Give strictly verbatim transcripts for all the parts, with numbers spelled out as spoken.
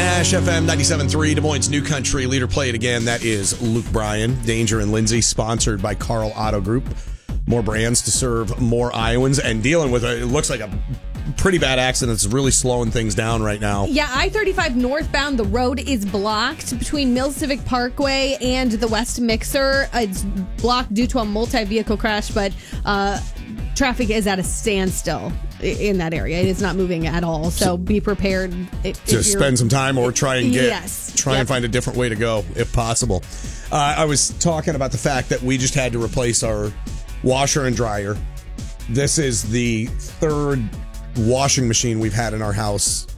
Nash F M ninety-seven point three, Des Moines' new country leader. Play it again. That is Luke Bryan, Danger and Lindsay, sponsored by Carl Auto Group. More brands to serve more Iowans, and dealing with a, it looks like a pretty bad accident that's really slowing things down right now. Yeah, I thirty-five northbound, the road is blocked between Mills Civic Parkway and the West Mixer. It's blocked due to a multi-vehicle crash, but uh, traffic is at a standstill in that area. It is not moving at all, so be prepared. If, to if spend some time or try and get yes. try yep. and find a different way to go if possible. Uh, I was talking about the fact that we just had to replace our washer and dryer. This is the third washing machine we've had in our house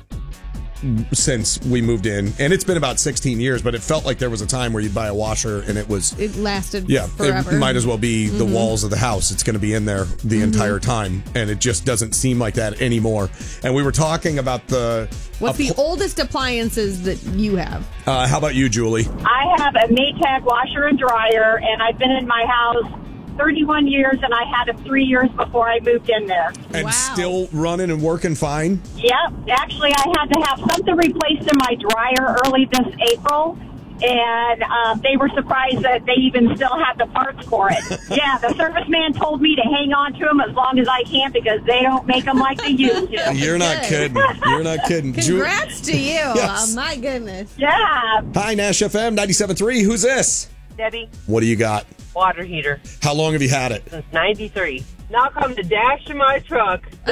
since we moved in, and it's been about sixteen years, but it felt like there was a time where you'd buy a washer and it was it lasted yeah forever. It might as well be the mm-hmm. walls of the house. It's going to be in there the mm-hmm. entire time, and it just doesn't seem like that anymore. And we were talking about the what's the oldest appliances that you have? Uh, how about you, Julie? I have a Maytag washer and dryer, and I've been in my house thirty-one years, and I had it three years before I moved in there. And wow. still running and working fine? Yep. Actually, I had to have something replaced in my dryer early this April, and uh, they were surprised that they even still had the parts for it. Yeah, the serviceman told me to hang on to them as long as I can because they don't make them like they used to. You're not kidding. You're not kidding. Congrats to you. Yes. Oh, my goodness. Yeah. Hi, Nash F M ninety-seven point three. Who's this? Debbie, What do you got? water heater, How long have you had it? since ninety-three. Now come to dash in my truck. We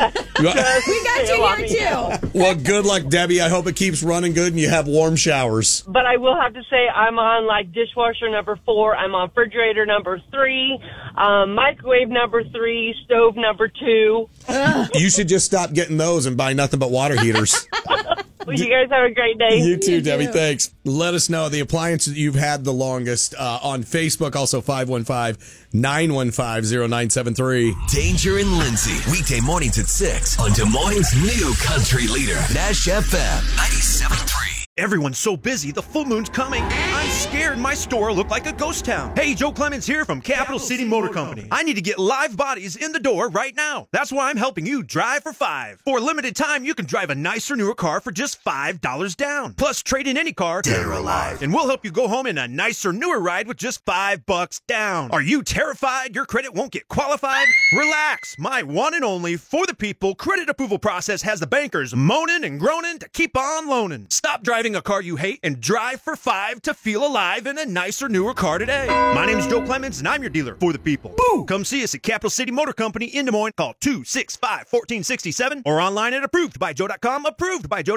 got you here, too. Well, good luck, Debbie. I hope it keeps running good and you have warm showers. But I will have to say I'm on like dishwasher number four. I'm on refrigerator number three, um, microwave number three, stove number two. You should just stop getting those and buy nothing but water heaters. Well, you guys have a great day. You too, You Debbie. too. Thanks. Let us know the appliance that you've had the longest uh, on Facebook. Also, five one five, nine one five, zero nine seven three. Danger and Lindsay, weekday mornings at six on Des Moines' new country leader, Nash F M ninety-seven point three. Everyone's so busy, the full moon's coming. I'm scared my store will look like a ghost town. Hey, Joe Clemens here from Capital City Motor Company. I need to get live bodies in the door right now. That's why I'm helping you drive for five. For a limited time, you can drive a nicer, newer car for just five dollars down. Plus, trade in any car, dead or alive, and we'll help you go home in a nicer, newer ride with just five bucks down. Are you terrified your credit won't get qualified? Relax. My one and only for the people credit approval process has the bankers moaning and groaning to keep on loaning. Stop driving a car you hate and drive for five to feel alive in a nicer, newer car today. My name's Joe Clemens, and I'm your dealer for the people. Boo! Come see us at Capital City Motor Company in Des Moines. Call two six five, one four six seven or online at approved by joe dot com. Approved by Joe.